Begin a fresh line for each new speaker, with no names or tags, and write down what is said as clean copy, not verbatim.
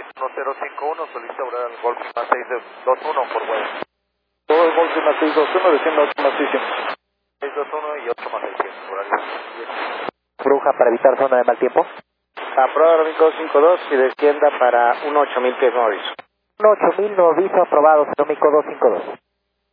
1051, solicita volar al Golf más 621 por vuelo.
Todo el Golf más 621, desciendo a 8 más 600.
621 y 8 más 600, horario.
Bruja para evitar zona de mal tiempo.
Aprueba Mico 252 y descienda para 8000 pies no aviso.
8000 no aviso aprobado, Mico 252.